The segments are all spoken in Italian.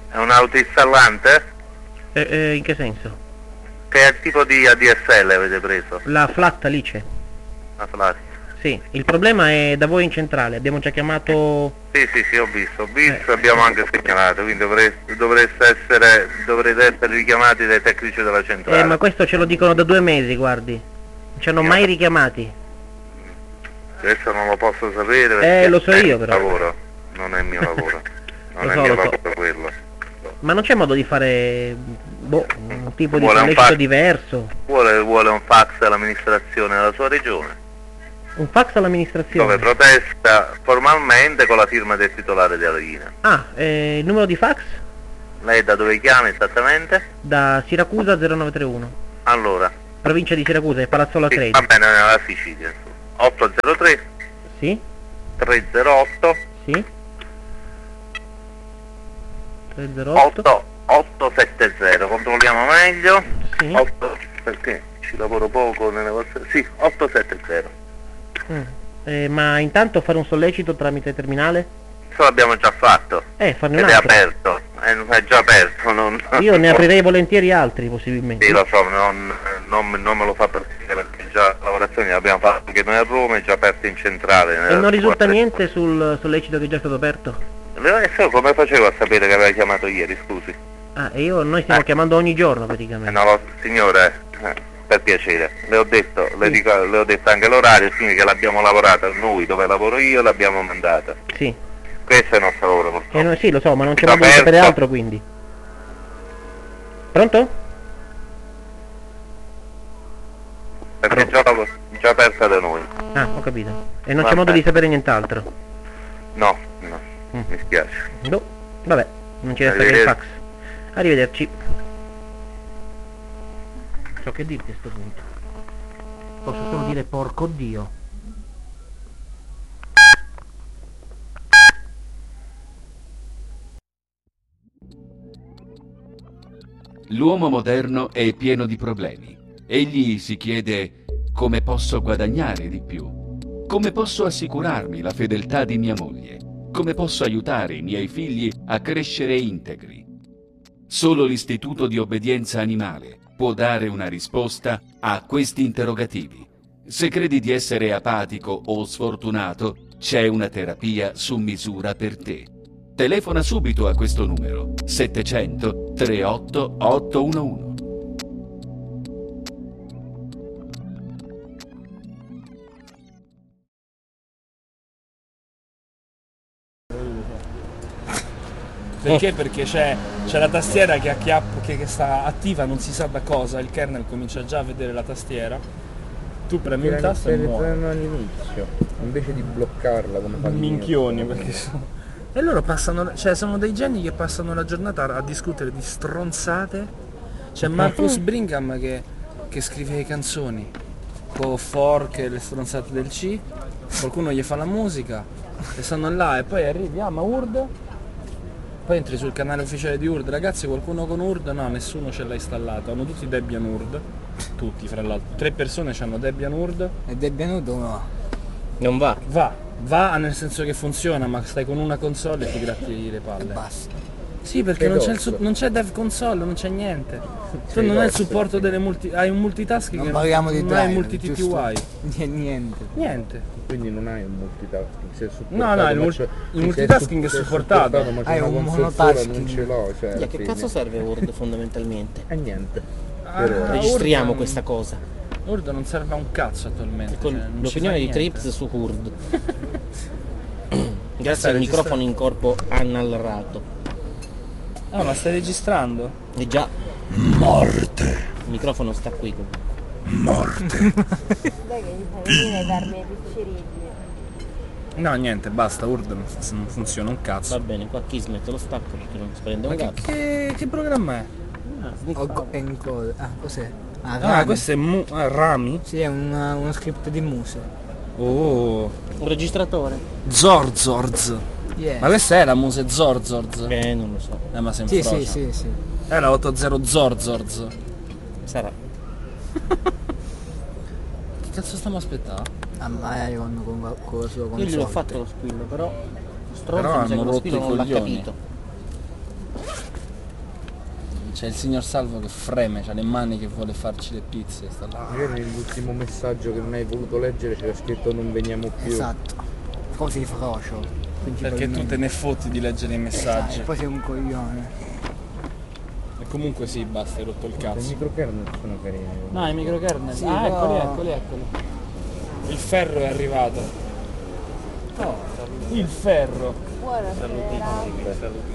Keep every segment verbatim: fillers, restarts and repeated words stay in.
È un autoinstallante? Eh, eh, in che senso? Che tipo di A D S L avete preso? La Flat Alice. La Flat. Sì, il problema è da voi in centrale, abbiamo già chiamato... Sì, sì, sì, ho visto, ho visto, Eh. abbiamo anche segnalato, quindi dovreste, dovreste essere, dovrete essere richiamati dai tecnici della centrale. Eh, ma questo ce lo dicono da due mesi, guardi. Non ci hanno mai richiamati. Questo non lo posso sapere perché Eh, lo so io, è il però. lavoro, non è il mio lavoro, non Lo è so, il mio lo so. lavoro quello. Ma non c'è modo di fare, boh, un tipo di Vuole un sollecito fax? diverso? Vuole, vuole un fax all'amministrazione della sua regione, Un fax all'amministrazione? dove protesta formalmente con la firma del titolare della linea. Ah, eh, il numero di fax? Lei da dove chiama esattamente? Da Siracusa zero nove tre uno. Allora, Provincia di Siracusa, è Palazzolo sì, Acredi. va bene, nella Sicilia, insomma. otto zero tre Sì? tre zero otto Sì? tre zero otto? otto otto sette zero, controlliamo meglio. Sì. otto, perché ci lavoro poco nelle vostre... Sì, otto sette zero. Mm. Eh, ma intanto fare un sollecito tramite terminale? Questo l'abbiamo già fatto. Eh, farne un Ed è altro. aperto, è, è già aperto. Non... Io ne aprirei volentieri altri, possibilmente. Sì, lo so, non, non, non me lo fa per dire perché già lavorazioni le abbiamo fatte anche noi a Roma, è già aperto in centrale. E non risulta niente sul sollecito che è già stato aperto? Adesso come facevo a sapere che aveva chiamato ieri, scusi? Ah, e io, noi stiamo Eh. chiamando ogni giorno Eh praticamente. no, lo- signore, eh, per piacere, le ho detto, le, Sì. dico, le ho detto anche l'orario, quindi che l'abbiamo lavorata noi, dove lavoro io, l'abbiamo mandata. Sì. Questo è il nostro lavoro, purtroppo. Eh, no, sì, lo so, ma non c'è Sta modo di sapere aperto. altro, quindi. Pronto? Perché già, lav- già aperta da noi. Ah, ho capito. E non Va c'è modo di bene. sapere nient'altro. No, no, Mm. mi spiace. No, vabbè, non ci resta che il Arrivederci. fax. Arrivederci. So che dirti a sto punto. Posso solo dire porco Dio. L'uomo moderno è pieno di problemi. Egli si chiede: come posso guadagnare di più? Come posso assicurarmi la fedeltà di mia moglie? Come posso aiutare i miei figli a crescere integri? Solo l'istituto di obbedienza animale può dare una risposta a questi interrogativi. Se credi di essere apatico o sfortunato, c'è una terapia su misura per te. Telefona subito a questo numero settecento trentotto ottocentoundici. Perché? Perché c'è, c'è la tastiera che, acchiappa, che, che sta attiva, non si sa da cosa, il kernel comincia già a vedere la tastiera, tu premi un tasto e muore. all'inizio, invece di bloccarla come fa il mio. Minchioni, perché sono... E loro passano, cioè sono dei geni che passano la giornata a discutere di stronzate. C'è Marcus Brigham che, che scrive le canzoni, con Fork e le stronzate del C, qualcuno gli fa la musica, e stanno là e poi arrivi, ah ma U R D? Poi entri sul canale ufficiale di U R D, ragazzi qualcuno con U R D? No, nessuno ce l'ha installato, hanno tutti Debian U R D, tutti fra l'altro, tre persone hanno Debian U R D. È Debianuto no? Non va. Va, va nel senso che funziona, ma stai con una console e ti gratti le palle. Basta. Sì, perché non c'è, il su- non c'è dev console, non c'è niente. Tu non hai il supporto delle multi... hai un multitasking, Non parliamo di non hai driver, multi T T giusto? Y. Niente. Niente. Quindi non hai un multitasking, sei supportato, No, no, il ma mul- c'è- il sei multitasking è sei supportato. ma c'è Hai una un console sola, non monotasking. ce l'ho, cioè, Via, alla che fine. cazzo serve Word fondamentalmente? E niente. Ah, Per ora. Registriamo U R D questa cosa. U R D non serve a un cazzo attualmente. Con cioè, non ci l'opinione fa di niente. Trips su U R D. Stai Grazie al registrando? microfono in corpo analrato. Ah, ma stai registrando? E già, Morte, il microfono sta qui. morte. Dai che gli fai venire darmi ai piccerilli. No, niente, basta, U R D non, fu- non funziona un cazzo. Va bene, qua Kismet lo stacco perché non si prende Ma un che, cazzo. che, che programma è? Ho encode. Ah, cos'è? Ah, Ah, Rami. questo è mu- ah, Rami? Sì, è una- uno script di Muse. Oh, Un registratore? Zorzorz. Yeah. Ma questa è la Muse Zorzorz? Eh, non lo so. Eh, ma sei un Sì, frocio. sì, sì, sì. È la ottanta Zorzorz. Sarà. Che cazzo stiamo aspettando? Ah, ma Iron con, con la sua console. Io gliel'ho fatto lo squillo, però stronzo Però mi sa che hanno lo rotto squillo i non l'ha coglioni. capito. C'è il signor Salvo che freme, c'ha le mani che vuole farci le pizze, sta là. Magari nell'ultimo messaggio che non hai voluto leggere c'era scritto non veniamo più. Esatto. Così frocio. Perché tu te ne fotti di leggere i messaggi. Esatto, poi sei un coglione. E comunque sì, basta, hai rotto il I cazzo. microkernel sono carini. No, i microkernel. Sì, ah, però- eccoli, eccoli, eccoli. Il ferro è arrivato. Oh, il ferro. Buonasera.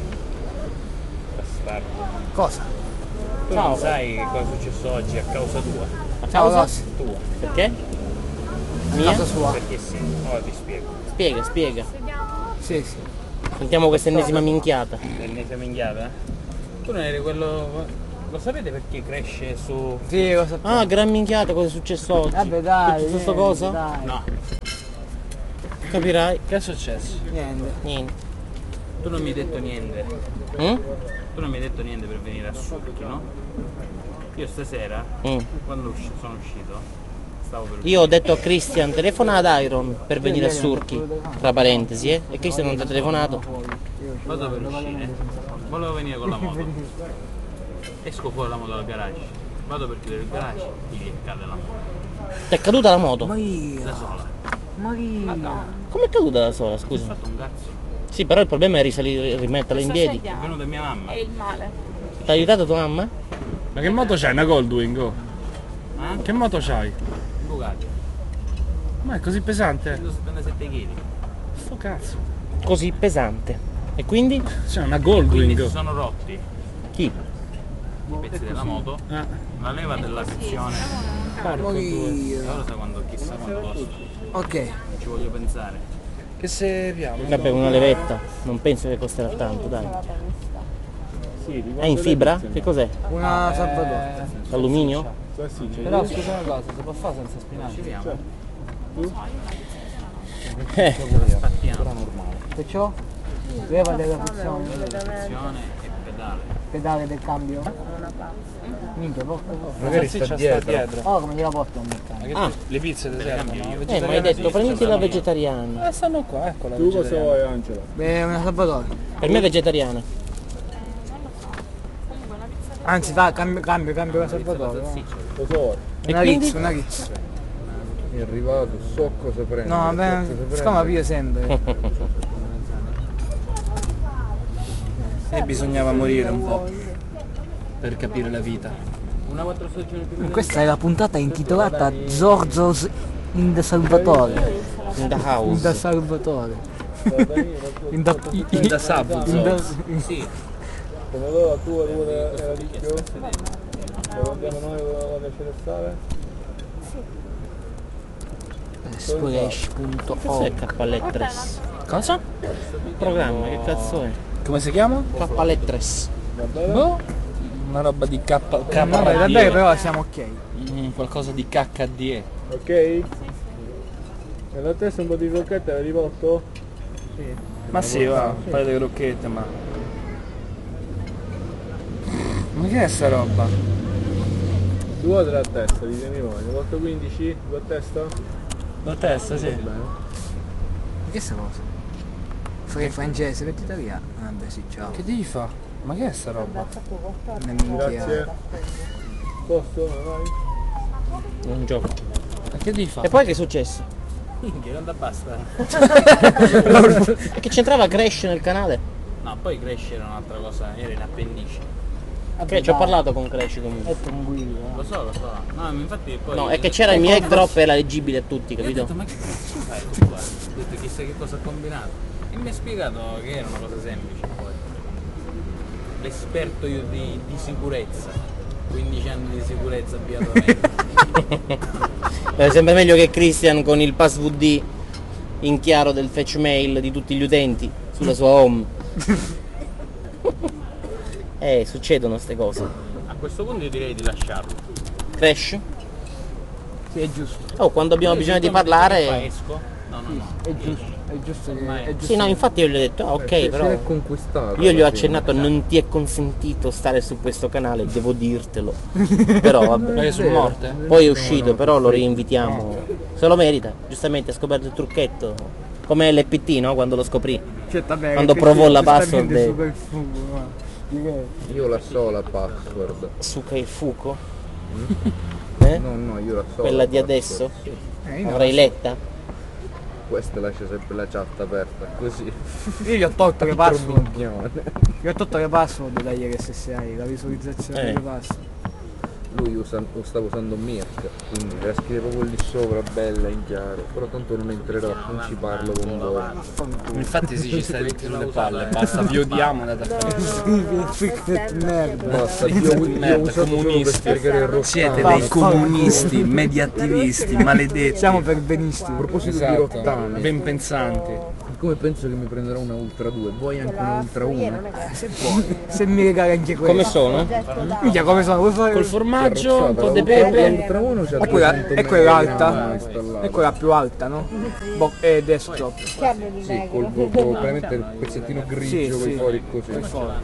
Cosa? Tu non sai cosa è successo oggi a causa tua. A causa Tua. Perché? A Mia? causa sua. Perché sì. Ora ti spiego. Spiega, spiega. Sì, sì. Sentiamo questa ennesima minchiata. L'ennesima minchiata? Tu non eri quello. Lo sapete perché cresce su. Sì, lo sapevo. Ah, gran minchiata, cosa è successo oggi? Vabbè dai. Tutto sto niente, cosa? Dai. No. Capirai. Che è successo? Niente. Niente. Tu non mi hai detto niente. Mm? Tu non mi hai detto niente per venire a Surchi, no? Io stasera, Mm. quando usci- sono uscito, stavo per Io ho detto a Christian, telefona ad Iron per venire a Surchi, tra parentesi, eh? E Christian non ti ha telefonato. Vado per uscire, volevo venire con la moto. Esco fuori la moto dal garage, vado per chiudere il garage, mi cade la moto. Ti è caduta la moto? Ma io. Da sola. Ma io. Come è caduta da sola, Ho scusa? fatto un cazzo. Sì, però il problema è risalire, rimetterla in piedi. È venuta mia mamma. È il male. Ti ha aiutato tua mamma? Ma che moto c'hai? Una Goldwing? Oh. Eh? Che moto c'hai? Bugatti. Ma è così pesante? centosettantasette chili. Sto cazzo. Così pesante. E quindi? C'è una Quindi Goldwing. si sono rotti Chi? i pezzi della moto, Ah. la leva della sezione. Ma E io. ora sa quando, chissà quando costa. Ok. Non ci voglio pensare. Che se piano? Vabbè, una levetta. Non penso che costerà tanto, dai. È in fibra? Che cos'è? Una salvador. Alluminio? Però scusa una cosa, si può fare senza spinaci? Ci vediamo. Eh, Spattiamo. Perciò? Leva della frizione. Sezione e pedale. Pedale del cambio. Minchia, porca. Magari Salsiccia sta sta dietro. dietro. Oh, come gliela porto un Ma meccanico? che Ah. te- le pizze ti Te le servono? cambio io. eh, ma hai detto prenditi la vegetariana. Eh, stanno qua, eccola. Tu cosa vuoi, Angela? Beh, una salvador. Per me è vegetariana. Anzi, dai, cambio, cambio, cambio la salvador. Cosa vuoi? E Una quindi? Ritz, una Ritz. È arrivato, so cosa prendere. No, so vabbè, cosa siccome prendere. io sempre. E bisognava morire un po' per capire la vita. Una quattro stagioni più Questa è la puntata intitolata Giorgios in the Salvatore. In the In house. the Salvatore. In the, In the sub. in the, Sì. Come lo la tua ruota era di più? Lo andiamo noi a piacere stare? splash punto Cos'è org. K L tre? Cosa? Programma, che cazzo è? Come si chiama? K L tre. Boh. Una roba di K K No, vabbè, però siamo ok. Mm, qualcosa di K D E. Ok? Nella testa un po' di crocchette l'hai rivolto? Ma sì, va, un paio di crocchette, ma. Ma che è sta roba? Due o tre a testa, ditemi voi. Ne porto quindici? Due a testa? La testa, sì. Che sta cosa? Fai francese, vegetariano. Vabbè, sì, ciao. Che devi fa? Ma che è sta roba? Una minchia. Grazie. Posto? Vai. Un gioco. Ma che devi fa? E poi che è successo? Minchia, non da basta. Che c'entrava Crash nel canale? No, poi crescere era un'altra cosa, era in appendice. Che ci ho parlato con Crash comunque. È un guido. Lo so, lo so. No, ma infatti poi. No, è che c'era il mio airdrop, era leggibile a tutti, Io ho capito? detto, ma che cazzo fai tu qua? Ho detto chissà che cosa ha combinato. E mi ha spiegato che era una cosa semplice poi. L'esperto io di, di sicurezza. quindici anni di sicurezza avviato a me. È sempre meglio che Christian con il pass V D in chiaro del fetch mail di tutti gli utenti sulla sua home. Eh, succedono ste cose. A questo punto io direi di lasciarlo. Crash? Sì, è giusto. Oh, quando abbiamo bisogno di parlare... Esco? No, no, no. È giusto. È giusto che. È giusto. Sì, no, infatti io gli ho detto, ah, ok, Se però... l'è conquistato. Io gli ho alla fine. accennato, non ti è consentito stare su questo canale, devo dirtelo. Però vabbè. Perché sono morte? Poi è uscito, però lo reinvitiamo. Se lo merita, giustamente ha scoperto il trucchetto. Come l'E P T, no? Quando lo scoprì. Cioè, vabbè, Quando che provò la giustamente password. super fugo, no? Direi. Io la so la password. Suca il fuoco? Mm? Eh? No, no, io la so. Quella la di password. adesso? Sì. Eh, io Avrai no. letta? Questa lascia sempre la chat aperta, così. Io gli ho tolto le password. Minchione. Gli ho tolto le password da ieri S S I, la visualizzazione Eh. delle password. Lui usa, stava usando Mirk, quindi la scrive proprio lì sopra, bella, in chiaro. Però tanto non entrerà, non ci parlo con voi. Infatti sì, ci stai dritti sulle palle, basta, vi odiamo da Scrivi freak merda. Basta, io, io ho merda, usato solo per comunisti. spiegare il rock. Siete Vaffanculo. dei comunisti, media attivisti, maledetti. Siamo per benisti. A proposito di Esatto, rottame, ben pensanti. come penso che mi prenderò una Ultra due? Vuoi anche una Ultra uno? Se vuoi. Se mi regali anche quello. Come sono? Minchia, come sono? Vuoi fare? Col formaggio, un po' di La pepe. Ultra uno c'ha È quella, duecento è quella mega alta? installata. È quella più alta, no? Bo- è desktop. Schermo di Sì, col, negro. col, veramente il pezzettino grigio Sì, con i sì. fori così.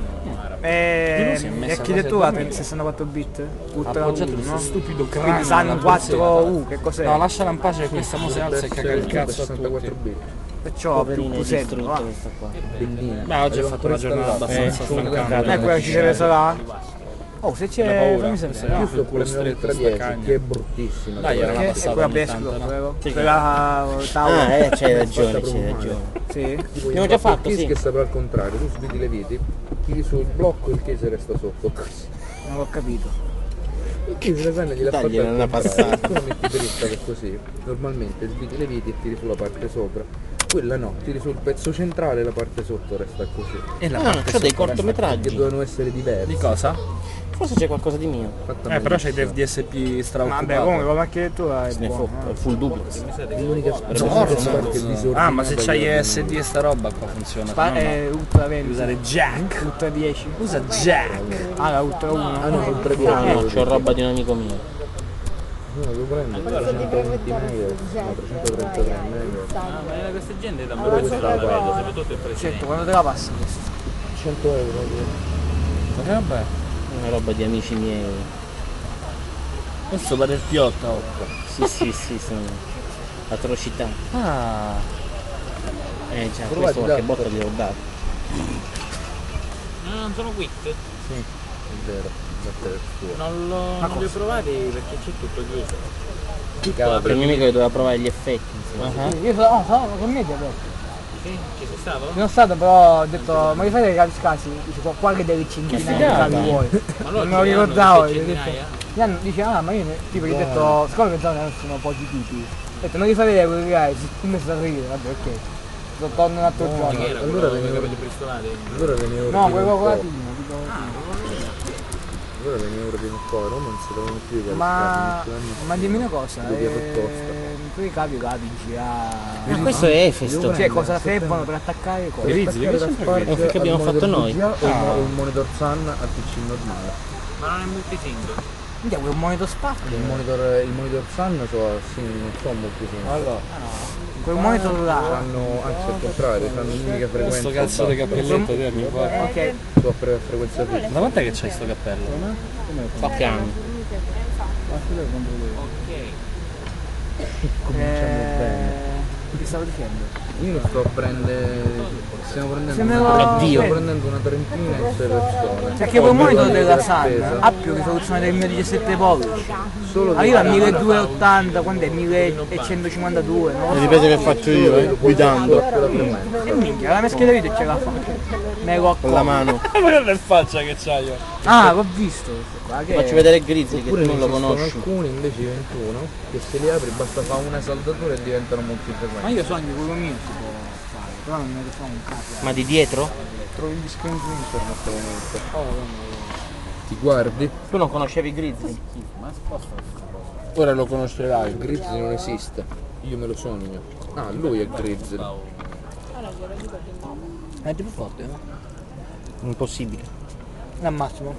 E si è messa e architettura per sessantaquattro bit? Ultra Appoggiato uno, questo no? stupido Quindi cranio. Sun quattro U, che cos'è? No, lasciala in pace che questa mo si alza e caga il cazzo a sessantaquattro tutti. bit. Perciò più Poverina, è cos'è? distrutta va. questa qua. Bellina. Beh, oggi ho Avevo fatto una giornata installato. abbastanza Eh, stancante. Eh, quella ci deve sarà? Oh, se Ho c'è... paura, fammi questa sapere. è Io sto pure con la stretto Ultra sta dieci, cagna. che è bruttissima. Dai, era una Che è passata quella ogni desktop, tanto, no? vero? Sì. Quella tavola. Ah, eh, c'hai ragione, fatta c'hai proprio ragione. Sì? Tipo, Abbiamo io già faccio fatto, il case sì. che sta per al contrario, tu sviti le viti, tiri sul blocco e il case resta sotto. Non l'ho capito. Il case le penne gliela fa Dagliela per una al contrario. passata. Tu la metti dritta che così, normalmente sviti le viti e tiri sulla parte sopra. Quella no, tiri sul pezzo centrale e la parte sotto resta così. E la Ah, parte c'ho dei sotto Che cortometraggi. dovevano essere diversi. di cosa? Forse c'è qualcosa di mio. Fatta Eh, però c'hai malissimo. del D S P straoccupato. Vabbè, comunque come architettura è Se ne buona. fotte, è full duplex. L'unica Porno. spazio che è disordinata Ah, ma se c'hai io- E S D e sta roba qua funziona. Spa- se no no. è Ultra Devi venti. usare Jack. Ultra dieci. Usa Jack. Ah, la Ultra uno. Ah no, Ultra dieci. No, no, c'ho roba di un amico mio. No, devo prendere trecentoventi megahertz, no, trecentotrentatré megahertz. Ah, ma questa gente da Però prezzo questa la la vedo, pago. soprattutto il Certo, presidente. quando te la passi questa? cento euro. Che vabbè. Una roba di amici miei. Questo pare il Piotta. oh. Sì, sì, sì, sono atrocità. Ah. Eh già, Provate, questo qualche dai. botta gliel'ho dato. No, non sono quit. Sì, è vero, battere il suo. Non, lo, non li ho provati perché c'è tutto chiuso. Il mio amico che doveva provare gli effetti, insomma. Io sono, oh, sono con me aperto. Sì, ci sei stato? Sono stato però ho detto, ma li fate dei cavi scassi? Dice, qua- quale delle centinaia di cavi vuoi? Ma loro Non me lo ce ne hanno ricordavo, queste gli ho detto. centinaia? Gli hanno- dice, ah ma io ne- tipo gli ho detto, siccome pensavo che fossero pochi tipi, ho detto non li fai vedere quelli che hai, si mi sta a ridere, vabbè ok. Lo torno un altro No, giorno. Che era Allora quello con i venivo- capelli bristolati? Allora ve ne No, ordino quello un po'. latino, tipo. Allora ve ne ordino un po', Roma non si trovano più i cavi Ma, scassi, ma dimmi una cosa, Doppia eh, tosta. quei cavi là di girare. Ah, questo è Efesto. Cioè cosa servono per attaccare cosa? Per attaccare la Spark È un film che al abbiamo monitor fatto noi. V G A o il Ah. mo- o il monitor Sun al P C normale. Ma non è multisync. Minchia, quel monitor Spark. Il monitor, il monitor Sun so, sì, non so molto simili. Allora, quel monitor là. Hanno, anzi al contrario, hanno l'unica frequenza. Questo cazzo di cappelletto di anni fa. Ok. Sua fre- frequenza fissa. Da quant'è che c'hai sto cappello? Qualche anno. Cominciamo bene. Che stavo dicendo? Io lo sto a prendere. Stiamo prendendo Sembra- una, Addio. stiamo prendendo una trentina e sei persone. Perché quel monitor della Sun spesa. ha più risoluzione del mio diciassette pollici. Solo di- Arriva a milleduecentottanta, quando è millecentocinquantadue, no? Ripeto che faccio io, eh, guidando. E minchia, la mia scheda video ce l'ha fatta. Me lo Con la mano. Guarda il faccia che c'hai io. Ah, l'ho visto. Qua che Faccio vedere Grizzly che Oppure tu non lo ne esistono conosci. alcuni invece ventuno che se li apri basta fare una saldatura e diventano Ma multifrequenti. io so anche quello mio si può fare, però non me ne fa un cazzo. Ma di dietro? Trovi gli screen su internet ovviamente. Ti guardi? Tu non conoscevi Grizzly? Ora lo conoscerai. Grizzly non esiste. Io me lo sogno. Ah, lui è Grizzly. È tipo forte, no? Impossibile. Al massimo.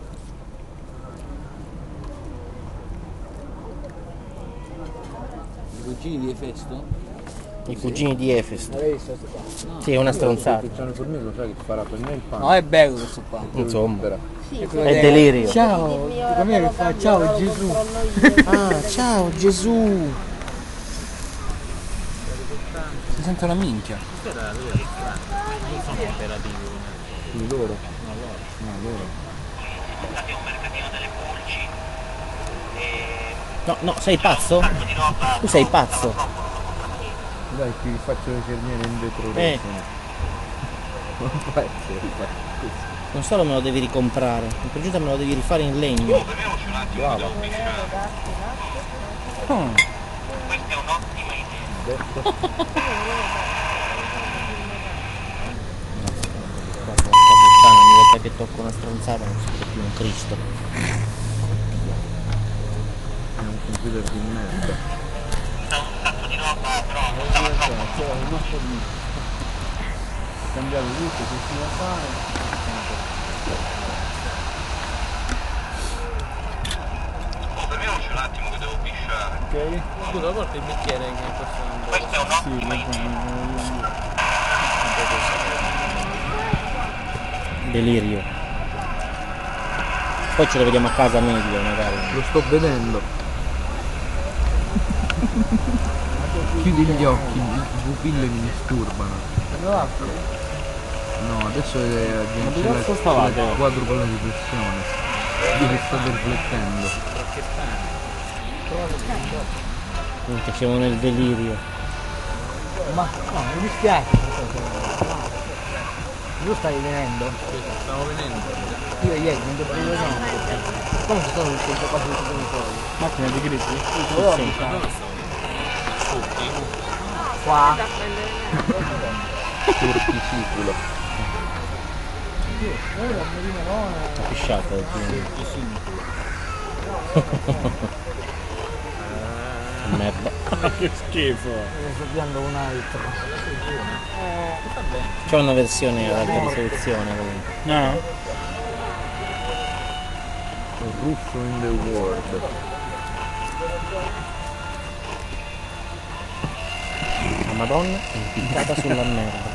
I cugini di Efesto? I cugini di Efesto. L'hai visto questo qua? Sì, è una stronzata. Cristiano Formino lo sai che farà per me il pane. No, è bello questo qua. Insomma. Sì, È delirio. Ciao, dimmi ora come che che lo fa? cambio, Ciao lo Gesù. controllo io. Ah, ciao Gesù. Si sente una minchia. Questa era lui che non sono operativi come Chi loro? No, loro. No, loro. No, no, sei pazzo? Tu sei pazzo? Dai, ti faccio le cerniere in vetro rosso. Eh. Non può essere così. Non solo me lo devi ricomprare, in più me lo devi rifare in legno. Brava. Hmm. Detto. Porca puttana, ogni volta che tocco una stronzata non so più un Cristo. È un computer di merda. Cambiare tutto, che si va a fare? Fermiamoci un attimo che devo pisciare. Ok? Scusa, porta il bicchiere che questo non può. Questa è un'ottima idea. Delirio. Poi ce lo vediamo a casa meglio magari. Lo sto vedendo. Chiudi gli occhi, le pupille mi disturbano. No, adesso è diventato il quadro con la riflessione. Io che sto riflettendo. Minchia, siamo nel delirio. Ma no, mi dispiace. Tu stai venendo? Stiamo venendo. Io ieri non ti prendo niente. Come ci sono tutti quasi tutti i fuori? Macchina di grigi? Qua. Turpisicolo. Ha pisciato il merda. Che schifo. Sto piando un altro. C'è una versione ad alta risoluzione comunque. No? Russo in the world. La Madonna impiccata sulla merda.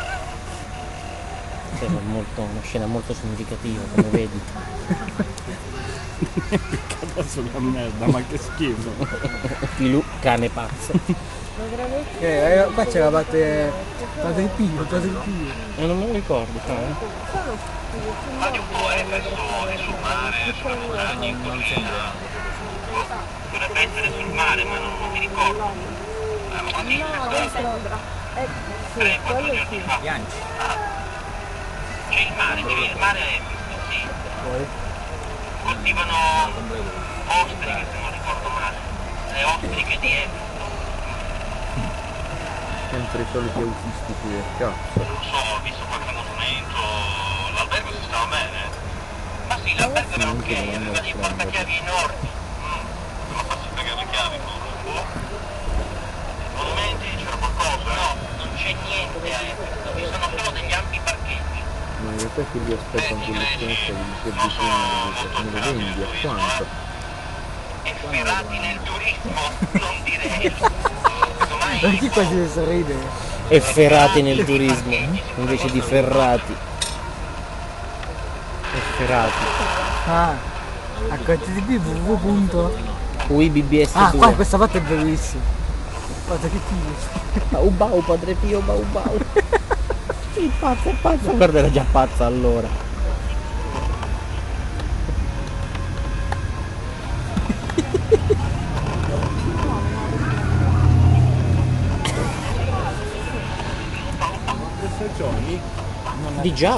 È molto, una scena molto significativa, come vedi. Impiccata sulla merda, ma che schifo. Filù, cane pazzo. Eh, qua c'è la parte. Parte il piglio, parte il piglio. E non me lo ricordo, sai? Ma di un po' è persone sul mare, sulla montagna, in collina. Dovrebbe essere sul mare, ma non, non mi ricordo. Eh, ma quando No, sembra. Eh, sì, quello sì. Bianchi. c'è il mare, c'è il mare è sì. Coltivano ostriche, se non ricordo male. Le ostriche di Evo. Sempre i soliti autistici del cazzo. Non so, ho visto qualche monumento, l'albergo si stava bene. Ma sì, l'albergo era ok, aveva dei portachiavi enormi. Mm. Come posso spiegare le chiavi? Oh. Monumenti, c'era qualcosa? No, non c'è niente a Efeso, ci sono solo degli ampi parcheggi. Ma in realtà qui vi aspettano con l'esperienza di servizio nelle vendi, a quanto? Efferati nel turismo, non direi. Perché qua si sorride? Efferati nel turismo, invece di ferrati. Efferati. Ah, H T T P www. U I B B S due. Ah, qua questa parte è bellissima. Guarda che figo. Bau bau, padre Pio, bau bau. Sì, pazzo, è pazzo. Guarda, era già pazza allora. Di già?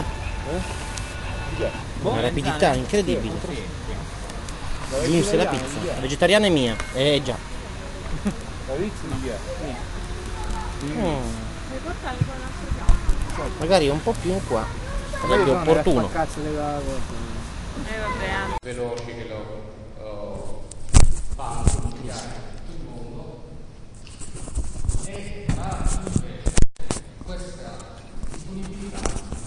Una rapidità incredibile. Giunse la pizza. Vegetariana è mia. Eh già. Mm. Magari un po' più in qua. Sarebbe opportuno. Veloci che lo uh, fanno iniziare tutto il mondo e ha questa disponibilità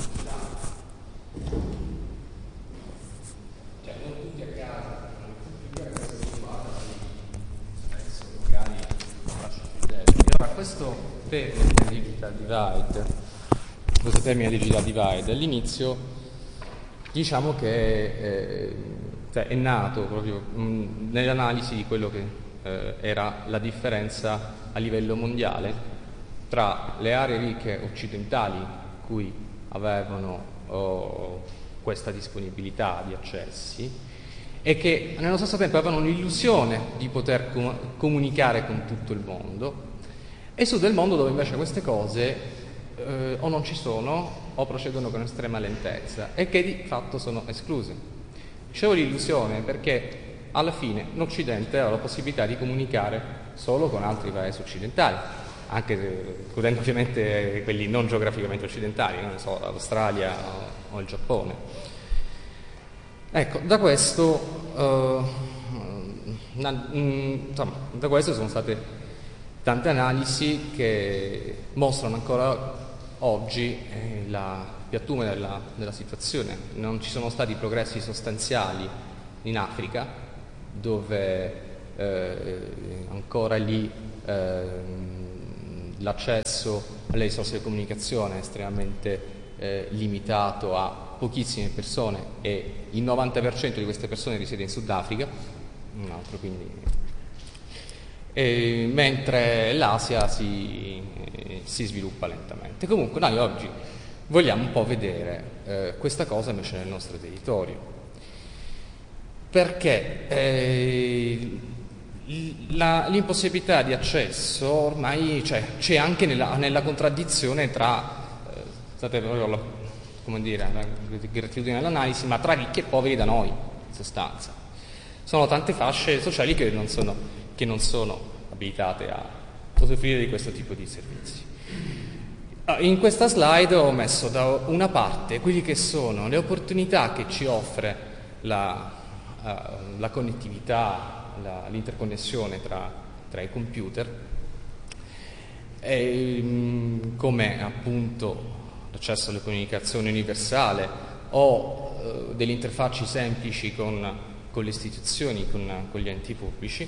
cioè non tutti a casa, non tutti a casa adesso magari lascio vedere. Allora questo termine digital divide, questo termine digital divide all'inizio diciamo che eh, cioè è nato proprio mh, nell'analisi di quello che eh, era la differenza a livello mondiale tra le aree ricche occidentali, cui avevano oh, questa disponibilità di accessi e che nello stesso tempo avevano l'illusione di poter com- comunicare con tutto il mondo, e sud del mondo dove invece queste cose eh, o non ci sono o procedono con estrema lentezza e che di fatto sono escluse. Dicevo l'illusione perché alla fine l'Occidente ha la possibilità di comunicare solo con altri paesi occidentali, anche se, includendo ovviamente quelli non geograficamente occidentali, non so, l'Australia o, o il Giappone. Ecco, da questo, eh, na, mh, insomma, da questo sono state tante analisi che mostrano ancora oggi eh, la piattume della, della situazione. Non ci sono stati progressi sostanziali in Africa, dove eh, ancora lì eh, l'accesso alle risorse di comunicazione è estremamente eh, limitato a pochissime persone e il novanta per cento di queste persone risiede in Sudafrica, un altro quindi. E, mentre l'Asia si, eh, si sviluppa lentamente. Comunque noi oggi vogliamo un po' vedere eh, questa cosa invece nel nostro territorio. Perché eh, la, l'impossibilità di accesso ormai cioè, c'è anche nella, nella contraddizione tra, eh, state proprio la, come dire, la gratitudine dell'analisi, ma tra ricchi e poveri da noi, in sostanza. Sono tante fasce sociali che non sono, che non sono abilitate a usufruire di questo tipo di servizi. In questa slide ho messo da una parte quelli che sono le opportunità che ci offre la Uh, la connettività, la, l'interconnessione tra, tra i computer, e, um, come appunto l'accesso alle comunicazioni universale o uh, delle interfacce semplici con, con le istituzioni, con, con gli enti pubblici,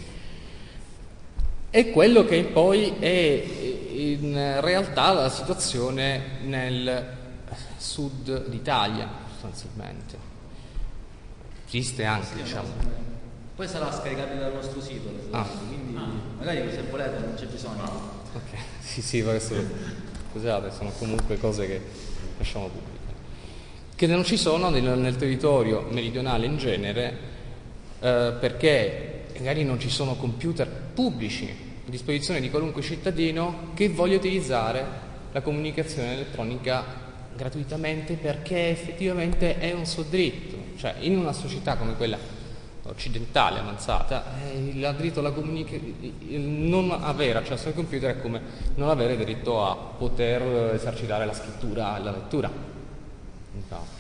e quello che poi è in realtà la situazione nel sud d'Italia sostanzialmente. Esiste anche, diciamo. Poi sarà scaricabile dal nostro sito, ah. quindi ah. magari se volete non c'è bisogno. Ok, sì, sì, questo, scusate, sono comunque cose che lasciamo pubblicare. Che non ci sono nel, nel territorio meridionale in genere, eh, perché magari non ci sono computer pubblici a disposizione di qualunque cittadino che voglia utilizzare la comunicazione elettronica gratuitamente, perché effettivamente è un suo diritto. Cioè, in una società come quella occidentale avanzata, eh, il diritto alla comunicazione, non avere accesso al computer è come non avere diritto a poter esercitare la scrittura e la lettura. Infatti.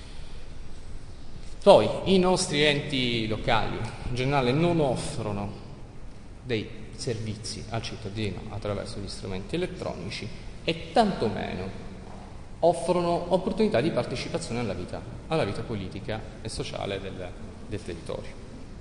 Poi i nostri enti locali in generale non offrono dei servizi al cittadino attraverso gli strumenti elettronici e tantomeno offrono opportunità di partecipazione alla vita, alla vita politica e sociale del, del territorio.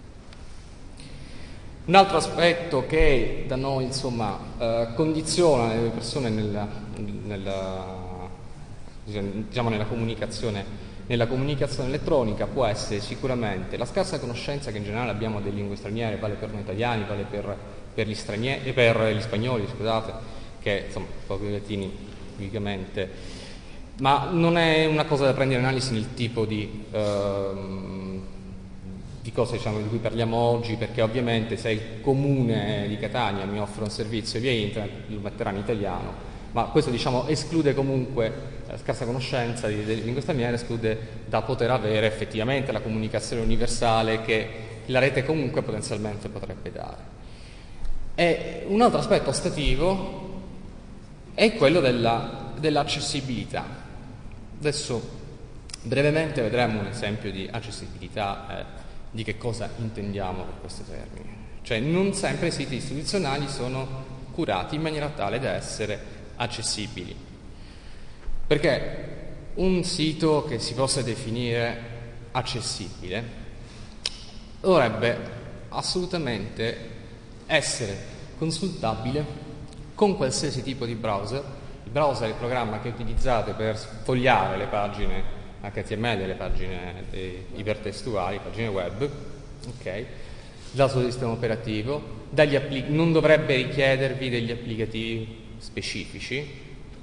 Un altro aspetto che da noi insomma eh, condiziona le persone nella, nella, diciamo, nella, comunicazione, nella comunicazione elettronica può essere sicuramente la scarsa conoscenza che in generale abbiamo delle lingue straniere, vale per noi italiani, vale per, per, gli, stranieri, per gli spagnoli, scusate, che insomma proprio i latini tipicamente. Ma non è una cosa da prendere in analisi nel tipo di, ehm, di cose diciamo, di cui parliamo oggi, perché ovviamente se il comune di Catania mi offre un servizio via internet lo metterà in italiano, ma questo diciamo, esclude comunque la scarsa conoscenza di, di lingue straniere, esclude da poter avere effettivamente la comunicazione universale che la rete comunque potenzialmente potrebbe dare. E un altro aspetto ostativo è quello della, dell'accessibilità. Adesso brevemente vedremo un esempio di accessibilità, eh, di che cosa intendiamo per questo termine. Cioè non sempre i siti istituzionali sono curati in maniera tale da essere accessibili. Perché un sito che si possa definire accessibile dovrebbe assolutamente essere consultabile con qualsiasi tipo di browser. Il browser è il programma che utilizzate per sfogliare le pagine acca ti emme elle, le pagine ipertestuali, le pagine web, ok? Dal suo sistema operativo, dagli appli- non dovrebbe richiedervi degli applicativi specifici, ok?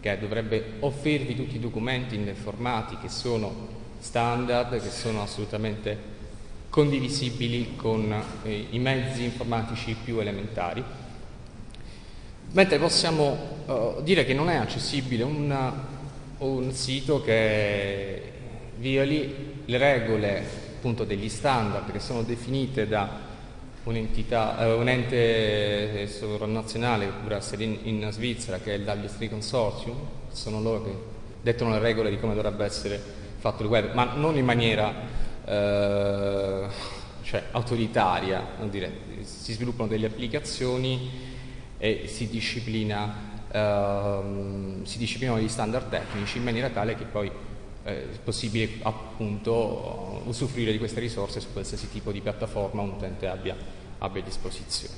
perché dovrebbe offrirvi tutti i documenti nei formati che sono standard, che sono assolutamente condivisibili con eh, i mezzi informatici più elementari, mentre possiamo uh, dire che non è accessibile un, un sito che violi le regole appunto degli standard che sono definite da un'entità, eh, un ente sovranazionale, pure in, in Svizzera, che è il W tre Consortium. Sono loro che dettano le regole di come dovrebbe essere fatto il web, ma non in maniera eh, cioè, autoritaria, non dire, si sviluppano delle applicazioni e si disciplina ehm, si disciplinano gli standard tecnici in maniera tale che poi eh, è possibile appunto usufruire di queste risorse su qualsiasi tipo di piattaforma un utente abbia, abbia a disposizione.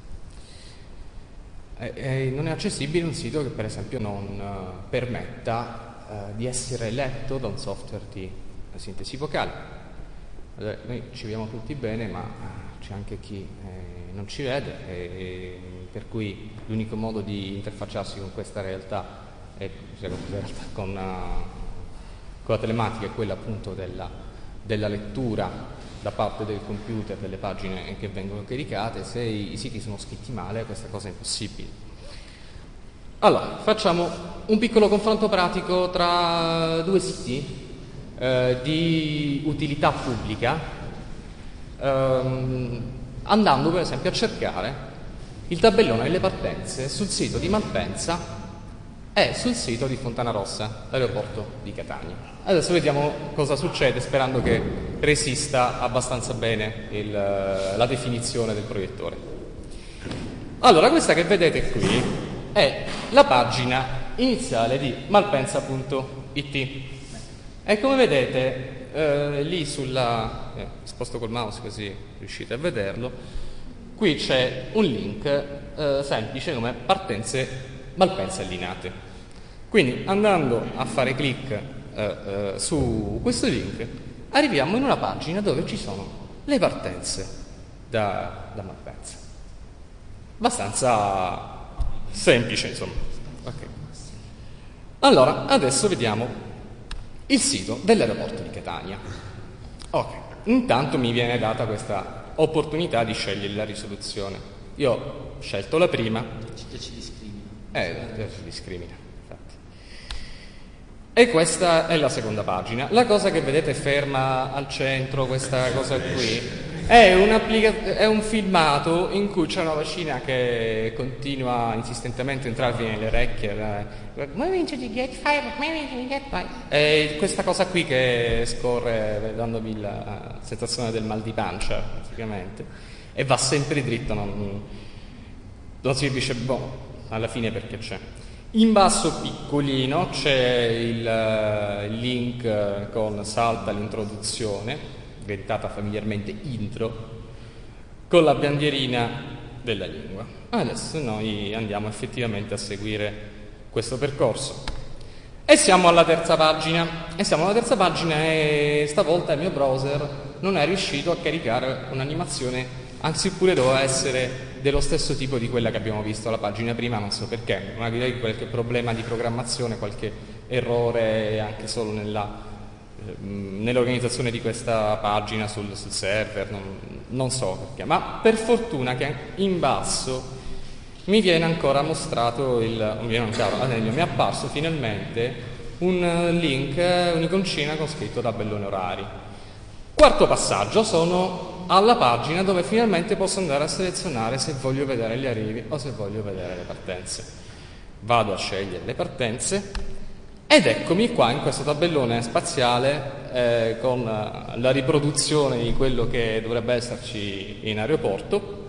E, e non è accessibile un sito che per esempio non uh, permetta uh, di essere letto da un software di sintesi vocale. Allora, noi ci vediamo tutti bene, ma c'è anche chi eh, non ci vede, e, per cui l'unico modo di interfacciarsi con questa realtà è, cioè, con, questa realtà, con, uh, con la telematica è quella appunto della, della lettura da parte del computer delle pagine che vengono caricate. Se i, i siti sono scritti male, questa cosa è impossibile. Allora, facciamo un piccolo confronto pratico tra due siti eh, di utilità pubblica, ehm, andando per esempio a cercare il tabellone delle partenze sul sito di Malpensa e sul sito di Fontanarossa, l'aeroporto di Catania. Adesso vediamo cosa succede, sperando che resista abbastanza bene il, la definizione del proiettore. Allora, questa che vedete qui è la pagina iniziale di malpensa punto it e come vedete eh, lì sulla... Eh, sposto col mouse così riuscite a vederlo, qui c'è un link eh, semplice come partenze Malpensa allineate. Quindi andando a fare clic eh, eh, su questo link arriviamo in una pagina dove ci sono le partenze da, da Malpensa. Abbastanza semplice, insomma. Okay. Allora, adesso vediamo il sito dell'aeroporto di Catania. Ok, intanto mi viene data questa opportunità di scegliere la risoluzione. Io ho scelto la prima. Ci discrimina. Eh, ci discrimina, infatti. E questa è la seconda pagina. La cosa che vedete ferma al centro, questa cosa qui, è, è un filmato in cui c'è una vocina che continua insistentemente a entrarvi nelle orecchie. Moving to the gate five, moving to the gate five. E questa cosa qui che scorre dandovi la sensazione del mal di pancia, praticamente. E va sempre dritto, non, non si capisce, boh, alla fine perché c'è. In basso piccolino c'è il, il link con salta l'introduzione, diventata familiarmente intro, con la bandierina della lingua. Adesso noi andiamo effettivamente a seguire questo percorso. E siamo alla terza pagina. E siamo alla terza pagina e stavolta il mio browser non è riuscito a caricare un'animazione, anzi pure doveva essere dello stesso tipo di quella che abbiamo visto alla pagina prima, non so perché, magari qualche problema di programmazione, qualche errore anche solo nella nell'organizzazione di questa pagina sul, sul server, non, non so perché, ma per fortuna che in basso mi viene ancora mostrato il, mi, viene ancora, mi è apparso finalmente un link, un'iconcina con scritto tabellone orari. Quarto passaggio, sono alla pagina dove finalmente posso andare a selezionare se voglio vedere gli arrivi o se voglio vedere le partenze. Vado a scegliere le partenze ed eccomi qua in questo tabellone spaziale eh, con la riproduzione di quello che dovrebbe esserci in aeroporto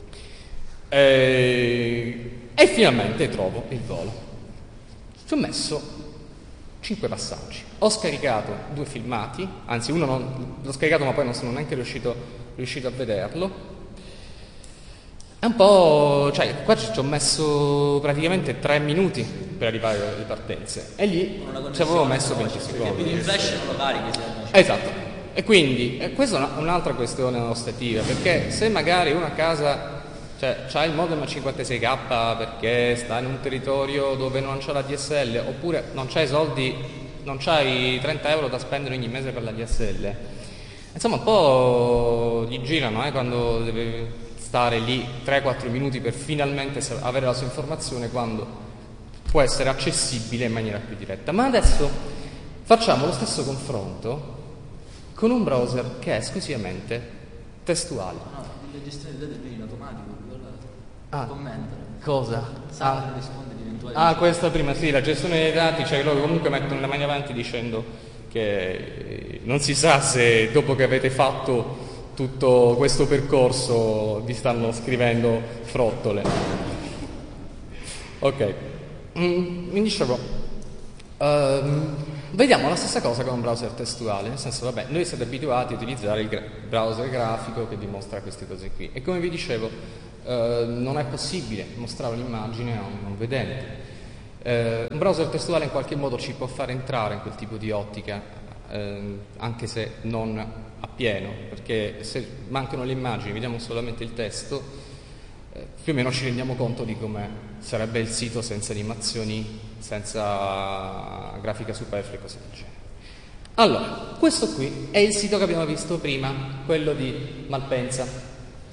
eh, e finalmente trovo il volo. Ci ho messo cinque passaggi. Ho scaricato due filmati, anzi uno non, l'ho scaricato ma poi non sono neanche riuscito, riuscito a vederlo. È un po', cioè qua ci ho messo praticamente tre minuti per arrivare alle partenze e lì ci avevo messo venti secondi. Il flash non lo carichi. Esatto. E quindi eh, questa è una, un'altra questione ostativa, perché se magari uno a casa Cioè, c'ha il modem a cinquantasei K perché sta in un territorio dove non c'è la D S L, oppure non c'hai soldi, non c'hai trenta euro da spendere ogni mese per la D S L. Insomma, un po' gli girano eh, quando deve stare lì tre quattro minuti per finalmente avere la sua informazione, quando può essere accessibile in maniera più diretta. Ma adesso facciamo lo stesso confronto con un browser che è esclusivamente testuale. No, la gestione dei dati è in automatico. Ah, commenta. cosa? Sa Ah, risponde di eventuali. ah, questa prima, sì, la gestione dei dati, cioè loro comunque mettono le mani avanti dicendo che non si sa se dopo che avete fatto tutto questo percorso vi stanno scrivendo frottole. Ok, mm, mi dicevo, um, vediamo la stessa cosa con un browser testuale, nel senso, vabbè, noi siete abituati a utilizzare il gra- browser grafico che vi mostra queste cose qui, e come vi dicevo, Uh, non è possibile mostrare un'immagine a un non vedente. Uh, un browser testuale in qualche modo ci può fare entrare in quel tipo di ottica, uh, anche se non appieno, perché se mancano le immagini, vediamo solamente il testo, uh, più o meno ci rendiamo conto di come sarebbe il sito senza animazioni, senza grafica superflua e cose del genere. Allora, questo qui è il sito che abbiamo visto prima, quello di Malpensa.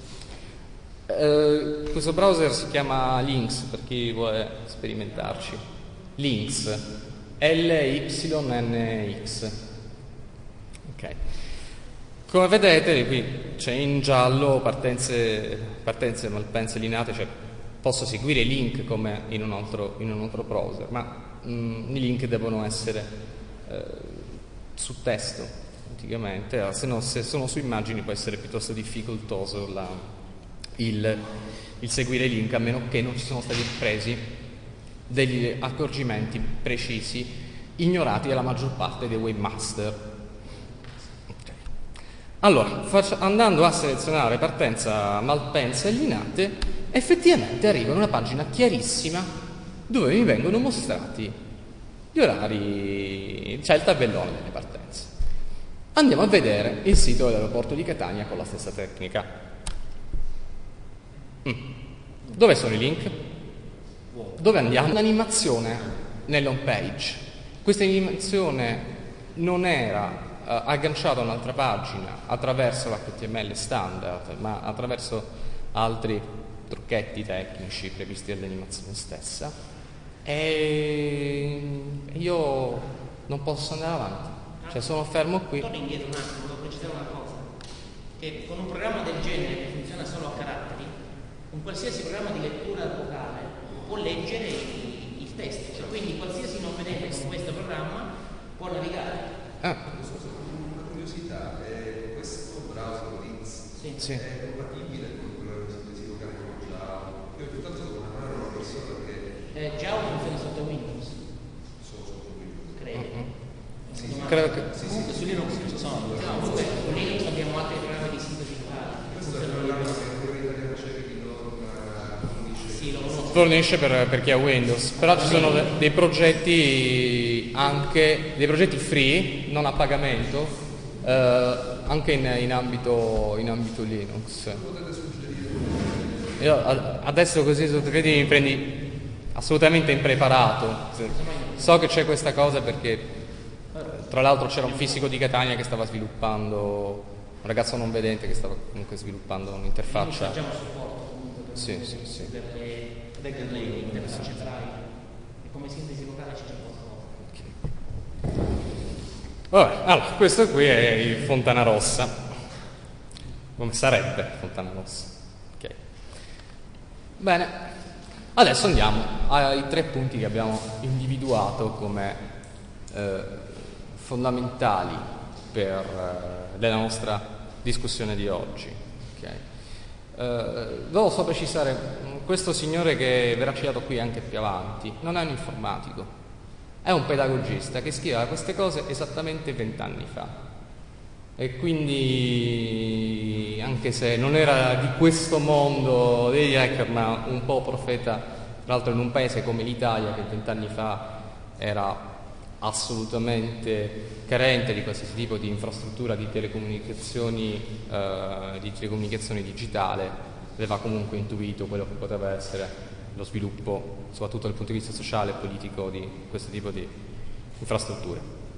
Uh, questo browser si chiama Lynx, per chi vuole sperimentarci. Lynx, L Y N X. Ok. Come vedete qui c'è in giallo partenze, partenze Malpensa lineate, cioè posso seguire i link come in un altro, in un altro browser, ma mm, i link devono essere eh, su testo praticamente, se no, se sono su immagini può essere piuttosto difficoltoso la Il, il seguire i link, a meno che non ci sono stati presi degli accorgimenti precisi ignorati dalla maggior parte dei webmaster. Okay. Allora, faccio, andando a selezionare partenza Malpensa e Linate, effettivamente arriva una pagina chiarissima dove mi vengono mostrati gli orari, cioè il tabellone delle partenze. Andiamo a vedere il sito dell'aeroporto di Catania con la stessa tecnica. Mm. Dove sono i link? Dove andiamo? Un'animazione nell'home page. Questa animazione non era uh, agganciata a un'altra pagina attraverso l'H T M L standard, ma attraverso altri trucchetti tecnici previsti dall'animazione stessa. E io non posso andare avanti, cioè sono fermo qui. Torno indietro un attimo, volevo precisare una cosa, che con un programma del genere che funziona solo a caratteri, un qualsiasi programma di lettura vocale può leggere il, il testo, cioè quindi qualsiasi non vedente con questo programma può navigare. Ah. Una curiosità, eh, questo browser Lynx sì. Sì. è compatibile con quello che si locale con Java? Io piuttosto devo parlare una persona che... Eh, Java funziona sotto Windows. Solo sotto Windows? Credo. Mm-hmm. Sì, sì. Credo che... Sì, comunque sì. su Linux ci sono due. No, comunque con Linux abbiamo altri programmi di sintesi vocale. Questo è il programma che quello italiano c'è che non fornisce. Sì, lo conosco. Fornisce per, per chi ha Windows, però ci sono de- dei progetti anche, dei progetti free, non a pagamento, eh, anche in, in, ambito, in ambito Linux. Io a- adesso così su credi mi prendi assolutamente impreparato. So che c'è questa cosa perché tra l'altro c'era un fisico di Catania che stava sviluppando, un ragazzo non vedente che stava comunque sviluppando un'interfaccia. Facciamo supporto comunque Sì, sì, sì. per le backend layer, interfacce braille, e come sintesi vocale c'è già qualcosa. Vabbè, allora, questo qui è il Fontana Rossa, come sarebbe Fontana Rossa. Ok. Bene, adesso andiamo ai tre punti che abbiamo individuato come eh, fondamentali per eh, la nostra discussione di oggi. Okay. Eh, devo solo precisare, questo signore che verrà citato qui anche più avanti non è un informatico. È un pedagogista che scriveva queste cose esattamente vent'anni fa e quindi, anche se non era di questo mondo degli hacker, ma un po' profeta, tra l'altro in un paese come l'Italia che vent'anni fa era assolutamente carente di qualsiasi tipo di infrastruttura di telecomunicazioni, eh, di telecomunicazione digitale, aveva comunque intuito quello che poteva essere lo sviluppo, soprattutto dal punto di vista sociale e politico, di questo tipo di infrastrutture.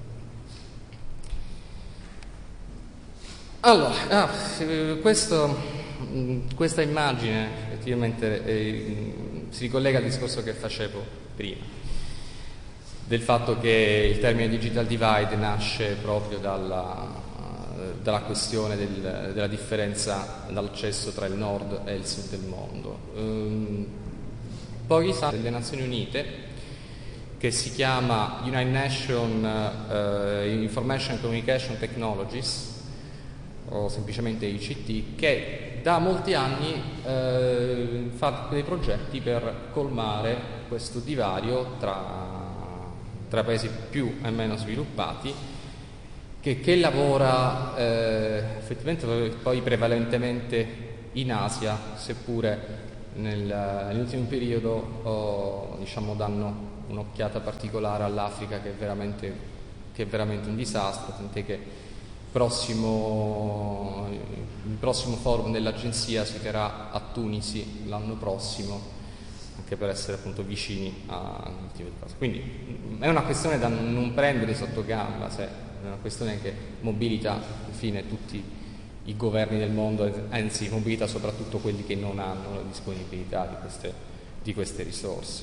Allora, ah, questo, questa immagine effettivamente eh, si ricollega al discorso che facevo prima, del fatto che il termine digital divide nasce proprio dalla, dalla questione del, della differenza dall'accesso tra il nord e il sud del mondo. Um, poi sa delle Nazioni Unite, che si chiama United Nations uh, Information and Communication Technologies, o semplicemente I C T, che da molti anni eh, fa dei progetti per colmare questo divario tra, tra paesi più e meno sviluppati, che, che lavora eh, effettivamente poi prevalentemente in Asia, seppure nel, nell'ultimo periodo oh, diciamo, danno un'occhiata particolare all'Africa, che è veramente, che è veramente un disastro, tant'è che Prossimo, il prossimo forum dell'agenzia si terrà a Tunisi l'anno prossimo, anche per essere appunto vicini a quel tipo di cose. Quindi è una questione da non prendere sotto gamba, cioè, è una questione che mobilita alla fine tutti i governi del mondo, anzi mobilita soprattutto quelli che non hanno la disponibilità di queste, di queste risorse.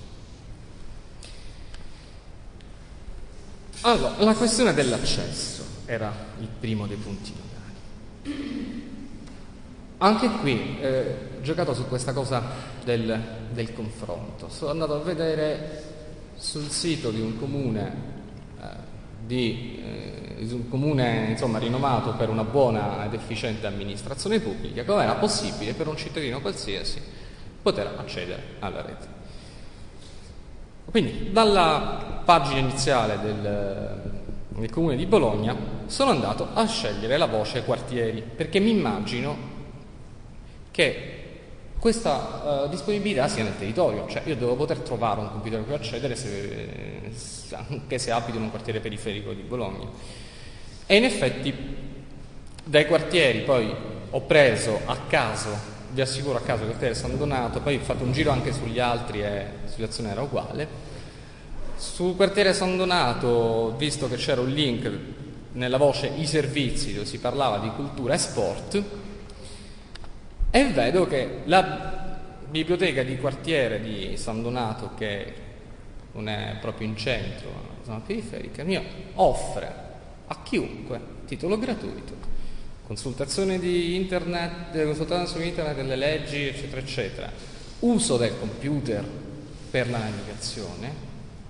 Allora, la questione dell'accesso era il primo dei punti nodali. Anche qui eh, ho giocato su questa cosa del, del confronto. Sono andato a vedere sul sito di un comune, eh, di, eh, di un comune insomma, rinomato per una buona ed efficiente amministrazione pubblica, come era possibile per un cittadino qualsiasi poter accedere alla rete. Quindi dalla pagina iniziale del nel comune di Bologna sono andato a scegliere la voce quartieri, perché mi immagino che questa uh, disponibilità sia nel territorio, cioè io devo poter trovare un computer a cui accedere se, anche se abito in un quartiere periferico di Bologna. E in effetti dai quartieri poi ho preso a caso, vi assicuro a caso, il quartiere San Donato, poi ho fatto un giro anche sugli altri e la situazione era uguale. Sul quartiere San Donato, visto che c'era un link nella voce I servizi dove si parlava di cultura e sport, e vedo che la biblioteca di quartiere di San Donato, che non è proprio in centro, ma una zona periferica, mi offre a chiunque titolo gratuito, consultazione di internet, consultazione su internet delle leggi, eccetera, eccetera, uso del computer per la navigazione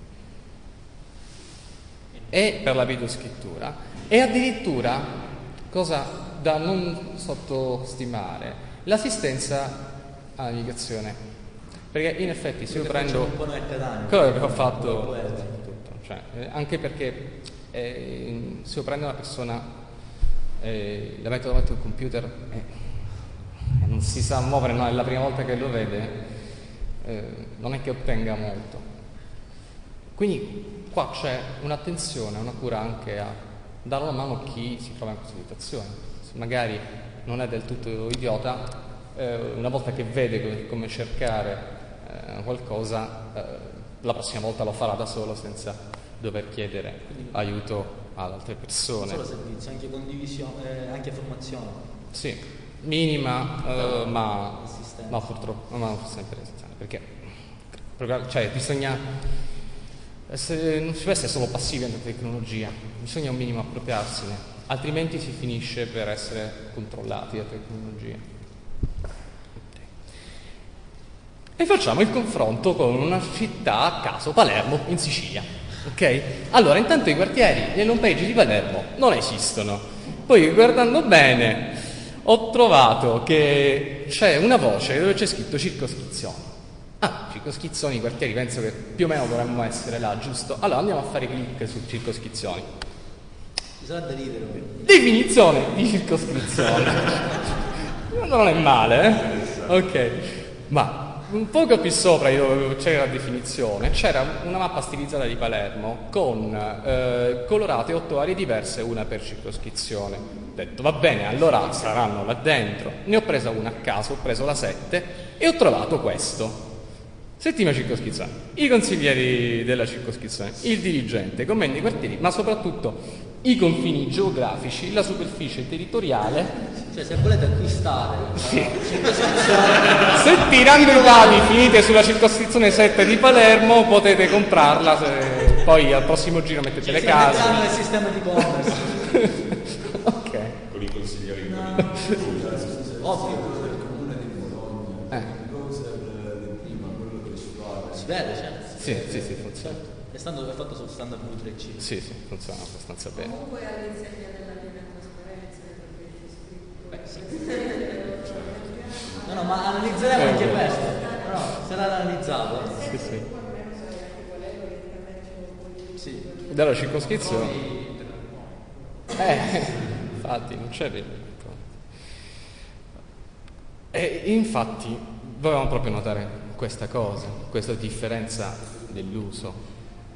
e per la videoscrittura, e addirittura, cosa da non sottostimare, l'assistenza alla navigazione, perché in effetti se io prendo quello che ho fatto tutto, cioè, eh, anche perché eh, se io prendo una persona eh, la metto davanti a un computer e eh, non si sa muovere, no, è la prima volta che lo vede, eh, non è che ottenga molto. Quindi qua c'è un'attenzione, una cura anche a dare una mano a chi si trova in questa situazione. Se magari non è del tutto idiota, eh, una volta che vede come cercare eh, qualcosa, eh, la prossima volta lo farà da solo senza dover chiedere aiuto ad altre persone. Non solo servizio, anche condivisione, eh, anche formazione. Sì, minima, eh, ma, ma purtroppo ma sempre essenziale, perché cioè, bisogna essere, non si può essere solo passivi alla tecnologia, bisogna un minimo appropriarsene, altrimenti si finisce per essere controllati dalla tecnologia. E facciamo il confronto con una città a caso, Palermo, in Sicilia. Ok? Allora, intanto i quartieri nelle home page di Palermo non esistono. Poi, guardando bene, ho trovato che c'è una voce dove c'è scritto circoscrizione. Ah, circoscrizioni, quartieri, penso che più o meno dovremmo essere là, giusto? Allora andiamo a fare clic su circoscrizioni. Ci sarà da ridere. Definizione di circoscrizione. Non è male, eh? Ok. Ma un poco più sopra, dove c'era la definizione, c'era una mappa stilizzata di Palermo con eh, colorate otto aree diverse, una per circoscrizione. Ho detto, va bene, allora saranno là dentro. Ne ho presa una a caso, ho preso la sette e ho trovato questo. Settima circoscrizione, i consiglieri della circoscrizione, il dirigente, commenti dei quartieri, ma soprattutto i confini geografici, la superficie territoriale. Cioè, se volete acquistare, sì. Se tirando i dadi finite sulla circoscrizione sette di Palermo, potete comprarla. Se poi al prossimo giro mettete cioè, le case. Entriamo nel sistema di commerce. Ok. Con i consiglieri. No. Ovvio. Eh. Si vede, certo. Sì, sì, sì, funziona. È, stato, è fatto sul standard V tre C. Sì, sì, funziona abbastanza bene. Comunque all'insegna della piena trasparenza Beh, sì. No, no, ma analizzeremo eh, anche beh. questo. No, sarà analizzato. Sì, sì. Sì. Dalla circoscrizione. Eh, infatti, non c'è il... E infatti volevamo proprio notare questa cosa, questa differenza dell'uso.